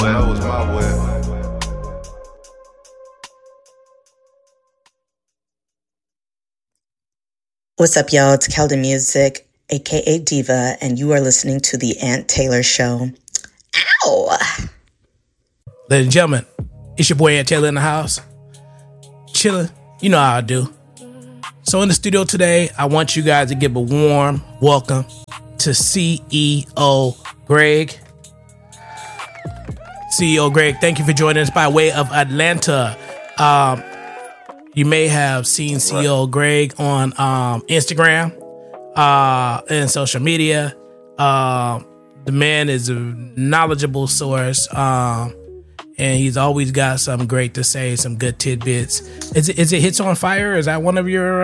That was my way. What's up, y'all? It's Kelda Music, aka Diva, and you are listening to The Ant Taylor Show. Ow! Ladies and gentlemen, it's your boy Ant Taylor in the house. Chilling, you know how I do. So in the studio today, I want you guys to give a warm welcome to CEO Greg. CEO Greg, thank you for joining us by way of Atlanta. You may have seen CEO Greg on Instagram and social media. The man is a knowledgeable source, and he's always got something great to say, some good tidbits. Is it Hits on Fire? Is that one of your...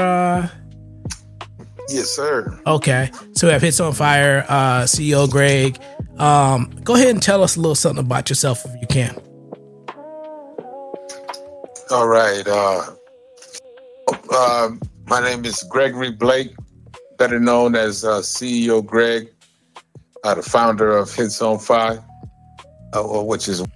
Yes, sir. Okay. So we have Hits on Fire, CEO Greg. Go ahead and tell us a little something about yourself if you can. All right. My name is Gregory Blake, better known as CEO Greg, the founder of Hits on Fire, which is a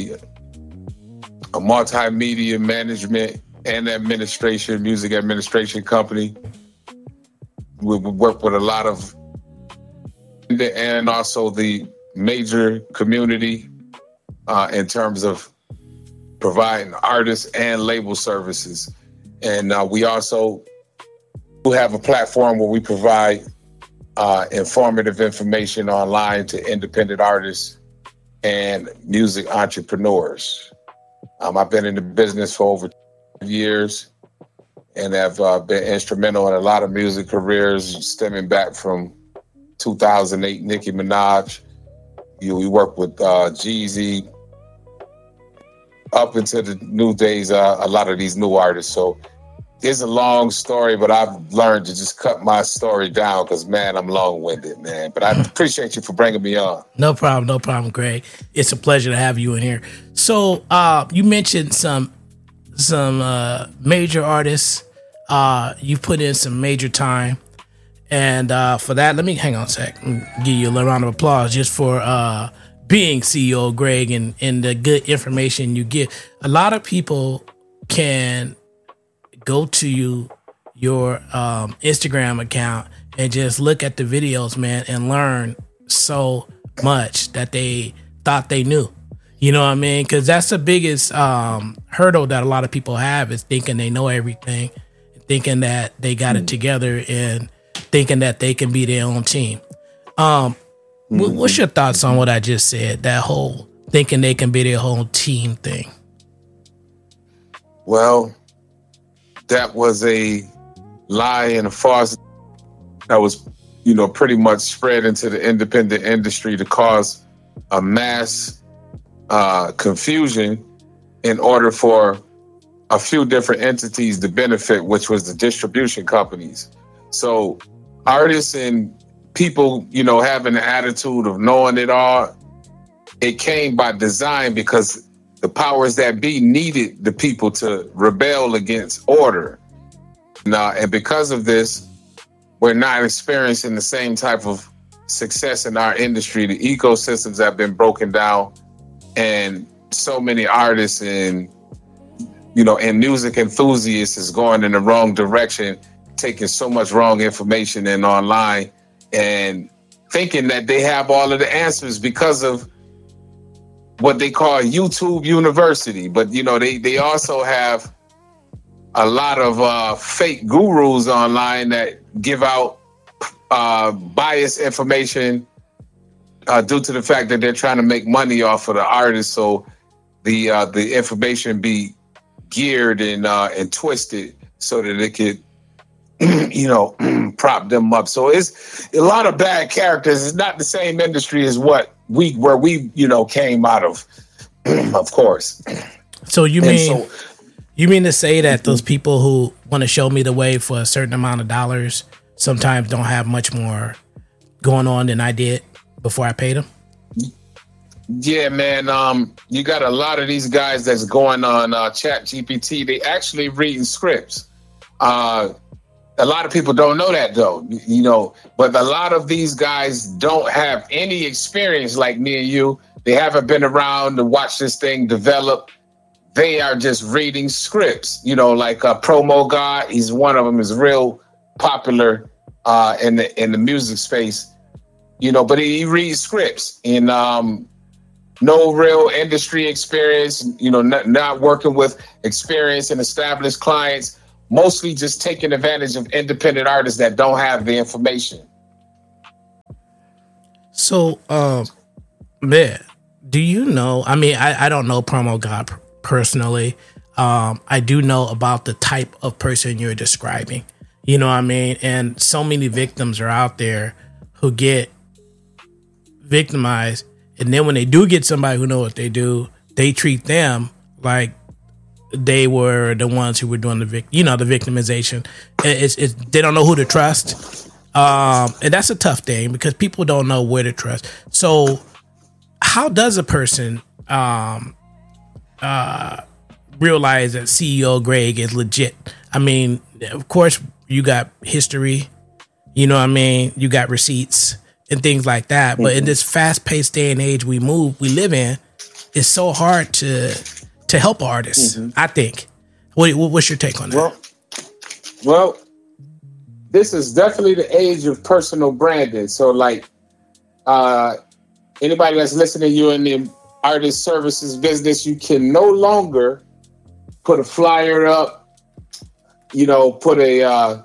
multimedia management and administration, music administration company. We work with a lot of, and also the major community in terms of providing artists and label services. And we also have a platform where we provide informative information online to independent artists and music entrepreneurs. I've been in the business for over 2 years and have been instrumental in a lot of music careers stemming back from 2008, Nicki Minaj. We work with Jeezy, up into the new days, a lot of these new artists. So it's a long story, but I've learned to just cut my story down because, man, I'm long-winded, man. But I appreciate you for bringing me on. No problem, Greg. It's a pleasure to have you in here. So you mentioned some major artists. You put in some major time. And for that, let me hang on a sec and give you a little round of applause just for being CEO Greg and the good information you give. A lot of people can go to your Instagram account and just look at the videos, man, and learn so much that they thought they knew. You know what I mean? Because that's the biggest hurdle that a lot of people have is thinking they know everything, thinking that they got it together, and thinking that they can be their own team. What's your thoughts on what I just said? That whole thinking they can be their whole team thing. Well, that was a lie and a farce that was, pretty much spread into the independent industry to cause a mass confusion in order for a few different entities to benefit, which was the distribution companies. So artists and people, having the attitude of knowing it all, it came by design because the powers that be needed the people to rebel against order. And because of this, we're not experiencing the same type of success in our industry. The ecosystems have been broken down, and so many artists and music enthusiasts is going in the wrong direction, taking so much wrong information in online and thinking that they have all of the answers because of what they call YouTube University. But, they also have a lot of fake gurus online that give out biased information due to the fact that they're trying to make money off of the artists. So the information be geared and twisted so that it could prop them up. So it's a lot of bad characters. It's not the same industry as where we came out of course. So you mean to say that those people who want to show me the way for a certain amount of dollars sometimes don't have much more going on than I did before I paid them? Yeah, man. You got a lot of these guys that's going on Chat GPT. They actually reading scripts. a lot of people don't know that though, you know, but a lot of these guys don't have any experience like me and you. They haven't been around to watch this thing develop. They are just reading scripts, you know, like Promo God. He's one of them, is real popular in the music space, you know, but he reads scripts and no real industry experience, you know, not working with experienced and established clients. Mostly just taking advantage of independent artists that don't have the information. So, man, do you know, I mean, I don't know Promo God personally. I do know about the type of person you're describing. You know what I mean? And so many victims are out there who get victimized. And then when they do get somebody who know what they do, they treat them like they were the ones who were doing the victimization. It's they don't know who to trust, and that's a tough thing because people don't know where to trust. So, how does a person realize that CEO Greg is legit? I mean, of course, you got history, you know what I mean? You got receipts and things like that. But in this fast-paced day and age we live in, it's so hard to help artists, I think. What's your take on that? Well, this is definitely the age of personal branding. So, like, anybody that's listening, you in the artist services business, you can no longer put a flyer up, you know, put a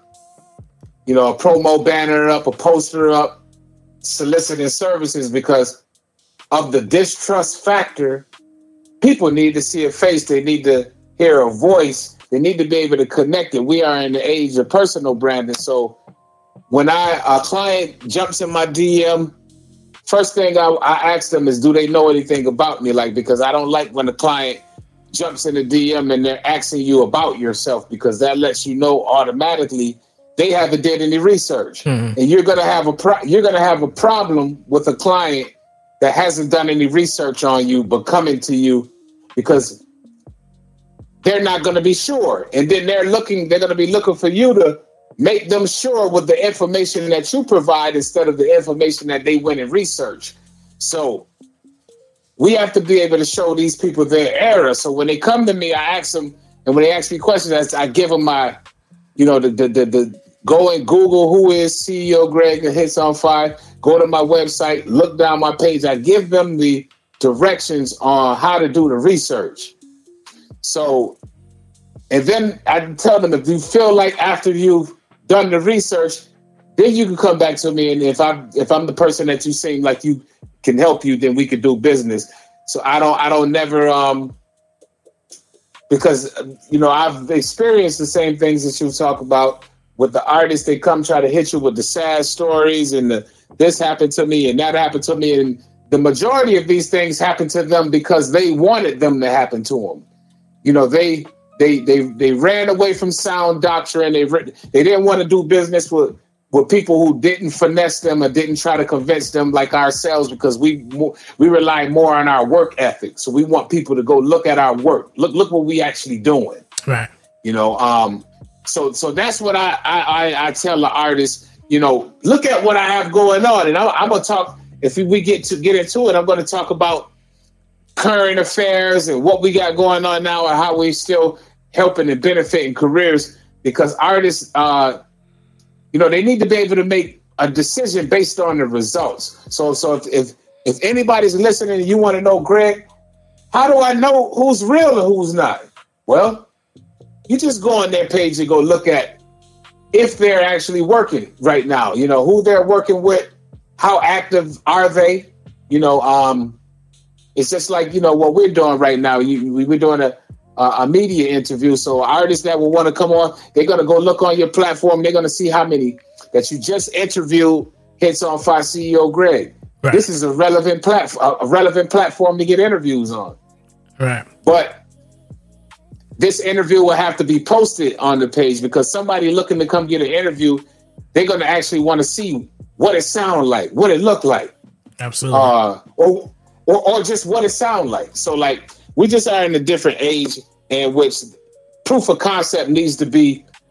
promo banner up, a poster up, soliciting services because of the distrust factor. People need to see a face. They need to hear a voice. They need to be able to connect it. We are in the age of personal branding. So when a client jumps in my DM, first thing I ask them is, do they know anything about me? Like, because I don't like when a client jumps in the DM and they're asking you about yourself, because that lets you know automatically they haven't did any research. And you're going to have a problem with a client that hasn't done any research on you, but coming to you because they're not going to be sure. And then they're going to be looking for you to make them sure with the information that you provide instead of the information that they went and researched. So we have to be able to show these people their error. So when they come to me, I ask them, and when they ask me questions, I give them my, you know, the go and Google who is CEO Greg and Hits on Fire. Go to my website, look down my page. I give them the directions on how to do the research. So, and then I tell them, if you feel like after you've done the research, then you can come back to me. And if I'm the person that you seem like you can help you, then we could do business. So I don't never, because, you know, I've experienced the same things that you talk about with the artists. They come try to hit you with the sad stories and this happened to me and that happened to me. And the majority of these things happen to them because they wanted them to happen to them. You know, they ran away from sound doctrine. They didn't want to do business with people who didn't finesse them or didn't try to convince them like ourselves, because we rely more on our work ethic. So we want people to go look at our work. Look what we actually doing. Right. You know, so that's what I tell the artists, you know, look at what I have going on. And I'm going to talk, if we get into it, I'm going to talk about current affairs and what we got going on now and how we still helping and benefiting careers, because artists, you know, they need to be able to make a decision based on the results. So if anybody's listening and you want to know, Greg, how do I know who's real and who's not? Well, you just go on their page and go look at if they're actually working right now, you know, who they're working with, how active are they? You know, it's just like, you know, what we're doing right now. We're doing a media interview. So artists that will want to come on, they're going to go look on your platform. They're going to see how many that you just interviewed Hits on Fire CEO Greg. Right. This is a relevant platform to get interviews on. Right. But this interview will have to be posted on the page, because somebody looking to come get an interview, they're going to actually want to see what it sound like, what it look like. Absolutely. Or just what it sound like. So like, we just are in a different age in which proof of concept needs to be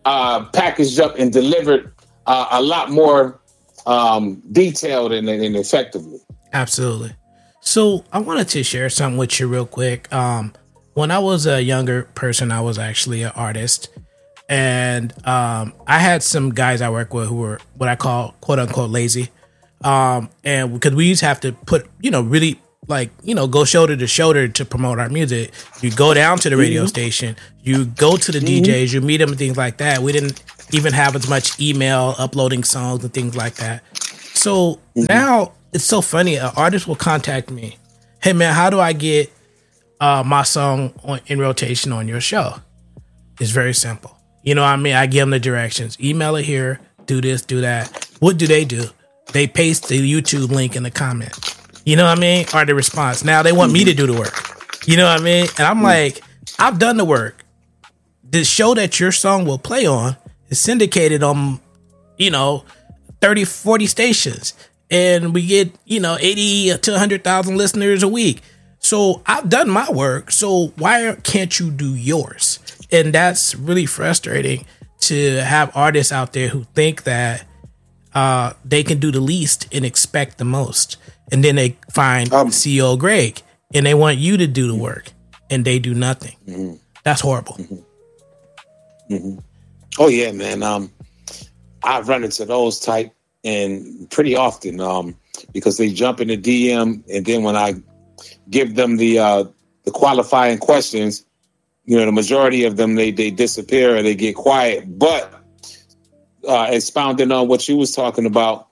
packaged up and delivered a lot more detailed and effectively. Absolutely. So I wanted to share something with you real quick. When I was a younger person, I was actually an artist. And I had some guys I work with who were what I call quote unquote lazy. And because we used to have to put, really go shoulder to shoulder to promote our music. You go down to the radio station, you go to the DJs, you meet them and things like that. We didn't even have as much email uploading songs and things like that. So now it's so funny. An artist will contact me. Hey man, how do I get my song in rotation on your show? It's very simple. You know what I mean? I give them the directions. Email it here. Do this, do that. What do? They paste the YouTube link in the comment. You know what I mean? Or the response. Now they want me to do the work. You know what I mean? And I'm like, I've done the work. The show that your song will play on is syndicated on, 30, 40 stations. And we get, 80 to 100,000 listeners a week. So I've done my work. So why can't you do yours? And that's really frustrating to have artists out there who think that they can do the least and expect the most. And then they find CEO Greg and they want you to do the work and they do nothing. Mm-hmm. That's horrible. Mm-hmm. Mm-hmm. Oh, yeah, man. I've run into those type and pretty often because they jump in the DM. And then when I give them the qualifying questions, the majority of them, they disappear or they get quiet. But expounding on what you was talking about,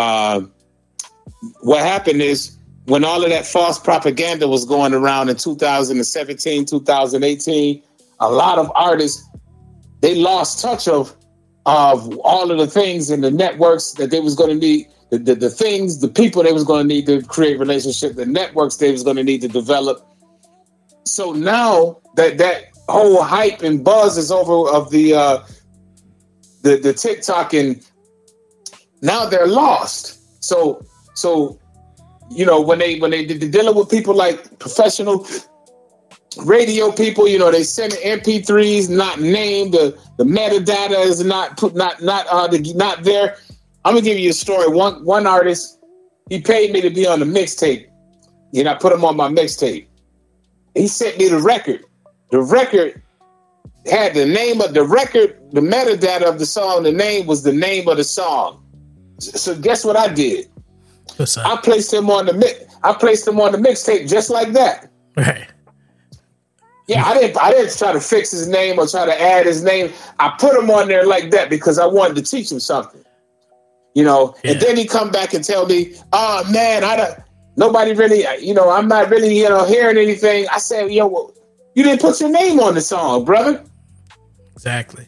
what happened is when all of that false propaganda was going around in 2017, 2018, a lot of artists, they lost touch of all of the things and the networks that they was going to need, the things, the people they was going to need to create relationships, the networks they was going to need to develop. So now that whole hype and buzz is over of the TikTok, and now they're lost. So when they dealing with people like professional radio people, they send MP3s not named, the metadata is not there. I'm gonna give you a story. One artist, he paid me to be on the mixtape, and I put him on my mixtape. He sent me the record. The record had the name of the record, the metadata of the song. The name was the name of the song. So guess what I did? What's up? I placed him on the mixtape just like that. Right. Yeah, I didn't try to fix his name or try to add his name. I put him on there like that because I wanted to teach him something. Yeah. And then he come back and tell me, "Oh man, nobody really, I'm not really, hearing anything." I said, well, you didn't put your name on the song, brother. Exactly.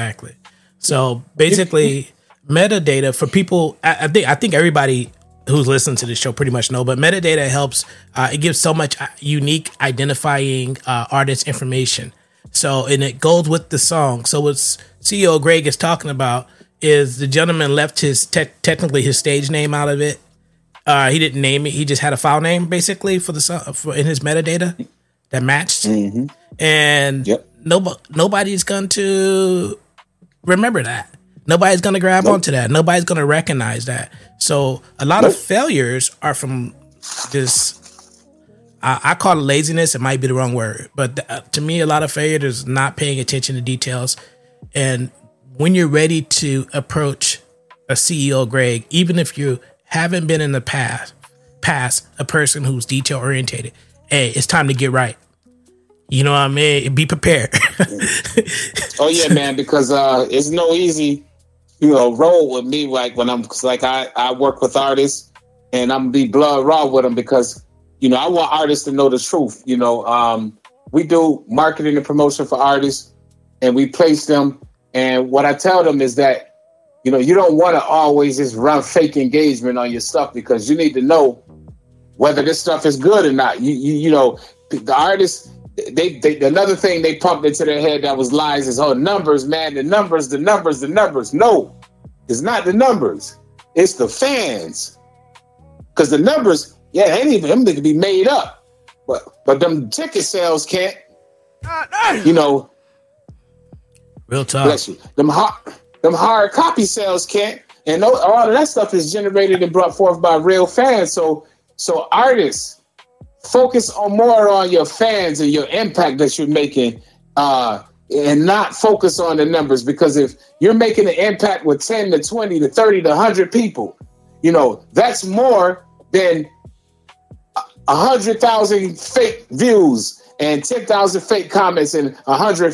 So basically, metadata for people, I think everybody who's listening to this show pretty much know, but metadata helps. It gives so much unique identifying artist information. So, and it goes with the song. So what CEO Greg is talking about is the gentleman left his technically his stage name out of it. He didn't name it. He just had a file name basically for the song in his metadata that matched. Mm-hmm. And nobody's going to remember that. Nobody's going to grab onto that. Nobody's going to recognize that. So a lot of failures are from this. I call it laziness. It might be the wrong word, but to me, a lot of failure is not paying attention to details. And when you're ready to approach a CEO Greg, even if you haven't been in the past a person who's detail orientated, hey, it's time to get right. You know what I mean? Be prepared. Oh yeah, man, because it's no easy, roll with me. Like when I work with artists and I'm be blood raw with them because, I want artists to know the truth. We do marketing and promotion for artists and we place them. And what I tell them is that, you don't want to always just run fake engagement on your stuff because you need to know whether this stuff is good or not. The artists, they another thing they pumped into their head that was lies is, numbers, man, the numbers. No, it's not the numbers. It's the fans. Because the numbers, them can be made up. But them ticket sales can't, Real tough. Bless you. Them hard copy sales can't, and all of that stuff is generated and brought forth by real fans. So artists, focus more on your fans and your impact that you're making, and not focus on the numbers. Because if you're making an impact with 10 to 20 to 30 to 100 people, that's more than 100,000 fake views and 10,000 fake comments and 100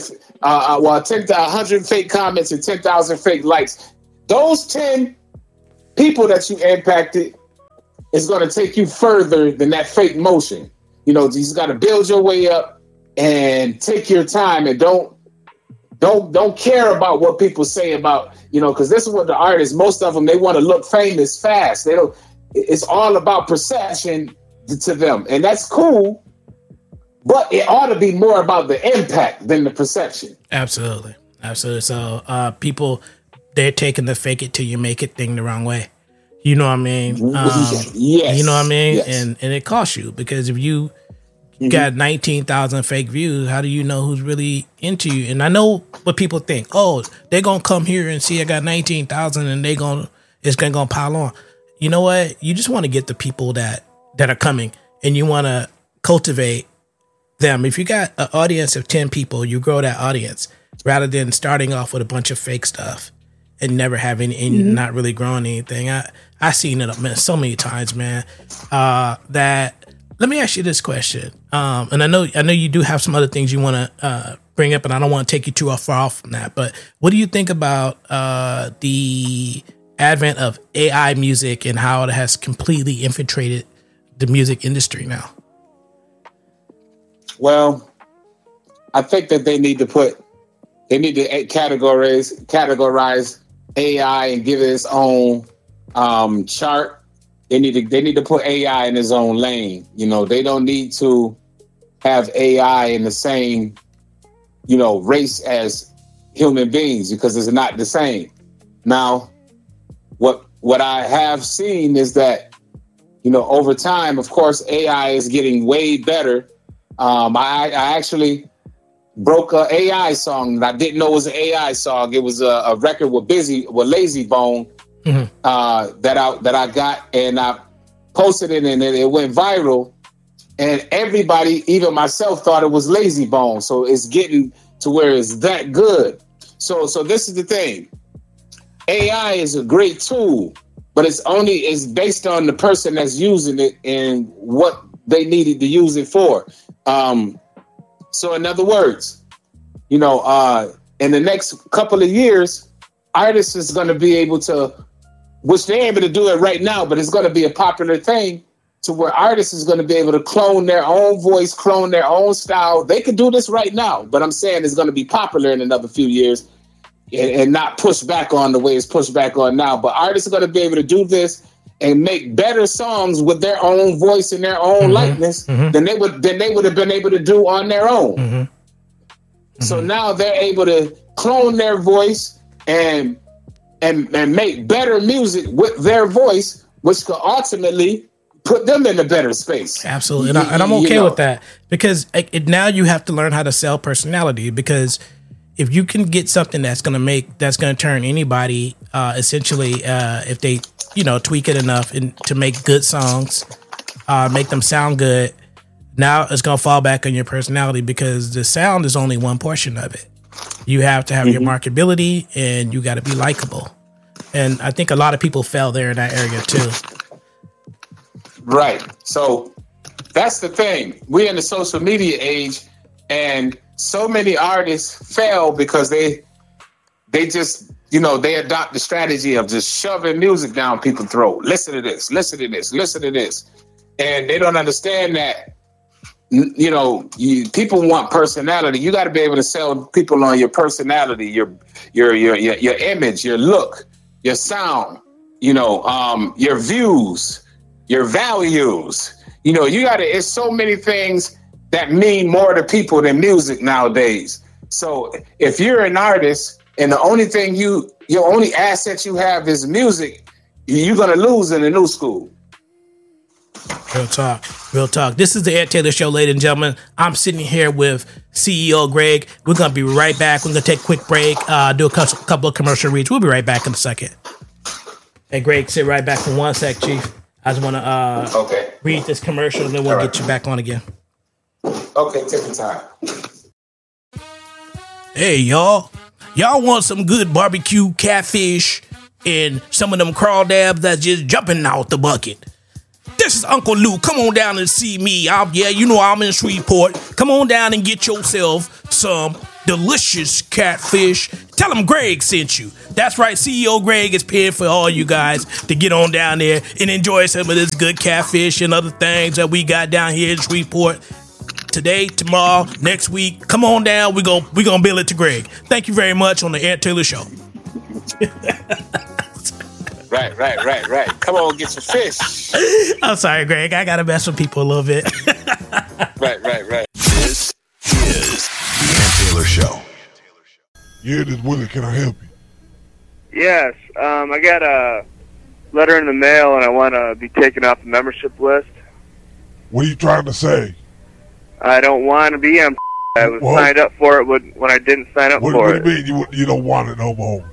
fake comments and 10,000 fake likes. Those 10 people that you impacted is going to take you further than that fake motion. You just got to build your way up and take your time, and don't care about what people say about, because this is what the artists, most of them, they want to look famous fast. It's all about perception to them, and that's cool, but it ought to be more about the impact than the perception. Absolutely. So people, they're taking the fake it till you make it thing the wrong way. You know what I mean? Yes. You know what I mean? Yes. And it costs you, because if you got 19,000 fake views, how do you know who's really into you? And I know what people think. Oh, they're going to come here and see I got 19,000 and it's going to pile on. You know what? You just want to get the people that are coming, and you want to cultivate them. If you got an audience of 10 people, you grow that audience rather than starting off with a bunch of fake stuff and never having and not really growing anything. I seen it so many times, man. Let me ask you this question. And I know you do have some other things you want to bring up, and I don't want to take you too far off from that. But what do you think about the advent of AI music and how it has completely infiltrated the music industry now? Well, I think that they need to categorize AI and give it its own chart. They need to put AI in its own lane. They don't need to have AI in the same, race as human beings, because it's not the same. Now, what I have seen is that, over time, of course, AI is getting way better. I actually broke an AI song that I didn't know was an AI song. It was a record with Lazy Bone. That I got, and I posted it, and it went viral, and everybody, even myself, thought it was Lazy Bone. So it's getting to where it's that good. So this is the thing. AI is a great tool, but it's based on the person that's using it and what they needed to use it for. So in other words, in the next couple of years, artists is going to be able to, which they're able to do it right now, but it's going to be a popular thing to where artists is going to be able to clone their own voice, clone their own style. They can do this right now, but I'm saying it's going to be popular in another few years and not push back on the way it's pushed back on now. But artists are going to be able to do this and make better songs with their own voice and their own likeness than they would have been able to do on their own. So now they're able to clone their voice and make better music with their voice, which could ultimately put them in a better space. Absolutely. And I'm okay with that, because now you have to learn how to sell personality, because if you can get something that's going to turn anybody, essentially, if they, tweak it enough to make good songs, make them sound good, now it's going to fall back on your personality, because the sound is only one portion of it. You have to have your marketability, and you got to be likable. And I think a lot of people fell there in that area too. Right. So that's the thing. We're in the social media age, and so many artists fail because they just, they adopt the strategy of just shoving music down people's throat. Listen to this, listen to this, listen to this. And they don't understand that, people want personality. You got to be able to sell people on your personality, your image, your look, your sound, your views, your values. It's so many things that mean more to people than music nowadays. So if you're an artist and the only thing your only asset you have is music, you're going to lose in the new school. Real talk. Real talk. This is the Ant Taylor Show, ladies and gentlemen. I'm sitting here with CEO Greg. We're going to be right back. We're going to take a quick break, do a couple of commercial reads. We'll be right back in a second. Hey, Greg, sit right back for 1 sec, Chief. I just want to read this commercial, and then we'll get you back on again. Okay, take your time. Hey, y'all. Y'all want some good barbecue catfish and some of them crawdads that's just jumping out the bucket? This is Uncle Lou. Come on down and see me. I'm in Shreveport. Come on down and get yourself some delicious catfish. Tell them Greg sent you. That's right. CEO Greg is paying for all you guys to get on down there and enjoy some of this good catfish and other things that we got down here in Shreveport. Today, tomorrow, next week. Come on down. We're gonna bill it to Greg. Thank you very much on the Ant Taylor Show. Right. Come on, get your fish. I'm sorry, Greg. I gotta mess with people a little bit. Right. This is the Ant Taylor Show. Yeah, this Willie. Can I help you? Yes. I got a letter in the mail, and I want to be taken off the membership list. What are you trying to say? I don't want to be on. I was signed up for it when I didn't sign up for it. What do you mean you don't want it no more?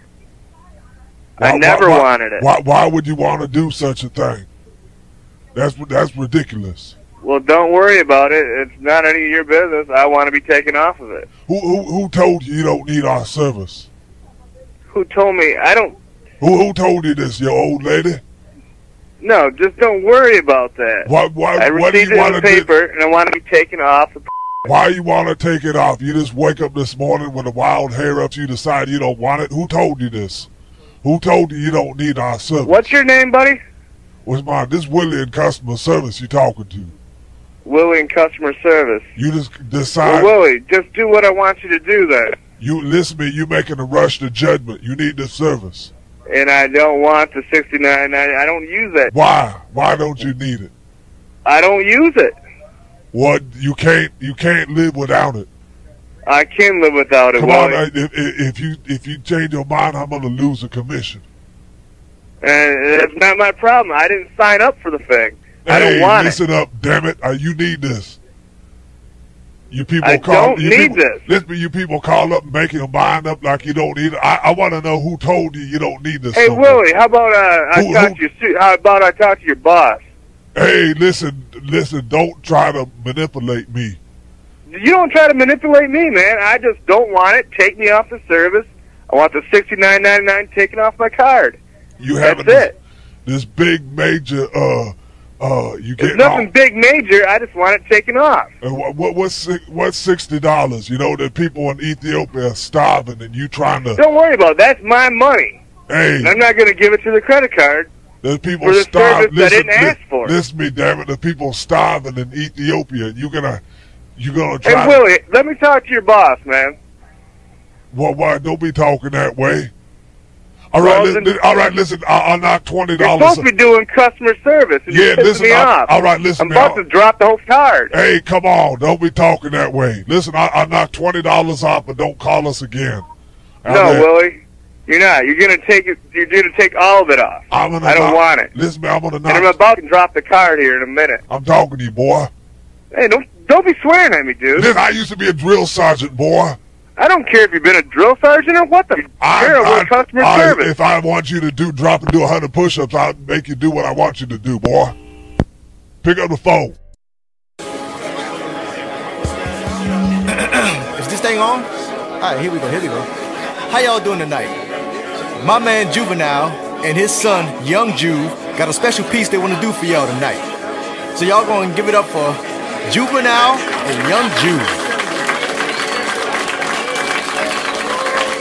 I never wanted it. Why would you want to do such a thing? That's ridiculous. Well, don't worry about it. It's not any of your business. I want to be taken off of it. Who told you don't need our service? Who told me? I don't. Who told you this? Your old lady? No, just don't worry about that. I received it in the paper, and I want to be taken off. Why you want to take it off? You just wake up this morning with a wild hair up, you decide you don't want it? Who told you this? Who told you don't need our service? What's your name, buddy? What's mine? This Willie in customer service you talking to. Willie in customer service. You just decide. Well, Willie, just do what I want you to do then. You listen to me, you making a rush to judgment. You need this service. And I don't want the $69.90. I don't use it. Why? Why don't you need it? I don't use it. What? You can't live without it. I can live without it. Come on, if you change your mind, I'm gonna lose a commission. And it's not my problem. I didn't sign up for the thing. I don't want it. Listen up, damn it! You need this. You people this. Listen, you people call up making a mind up like you don't need it. I want to know who told you don't need this. Hey, Willie, how about I talk to your boss? Hey, listen, don't try to manipulate me. You don't try to manipulate me, man. I just don't want it. Take me off the service. I want the $69.99 taken off my card. That's it. This big major, There's nothing big major. I just want it taken off. What's $60? You know that people in Ethiopia are starving, and you trying to. Don't worry about it. That's my money. Hey, and I'm not going to give it to the credit card. There's people for the starving. Service I didn't ask for. Listen to me, damn it. The people starving in Ethiopia. You're gonna try. Hey, Willie, let me talk to your boss, man. Well, why? Don't be talking that way. All right, listen. I'll knock $20. You're supposed to be doing customer service. And yeah, listen. Me off. All right, listen. I'm about to drop the whole card. Hey, come on! Don't be talking that way. Listen, I'll knock $20 off, but don't call us again. No, Willie, you're not. You're gonna take it. You're gonna take all of it off. I don't want it. Listen, man, I'm gonna knock. And I'm about to drop the card here in a minute. I'm talking to you, boy. Hey, don't be swearing at me, dude. Listen, I used to be a drill sergeant, boy. I don't care if you've been a drill sergeant or what the hell. Customer service. If I want you to drop and do 100 push-ups, I'll make you do what I want you to do, boy. Pick up the phone. Is this thing on? All right, here we go. How y'all doing tonight? My man Juvenile and his son Young Juve got a special piece they want to do for y'all tonight. So y'all gonna give it up for Juvenile and Young Juve.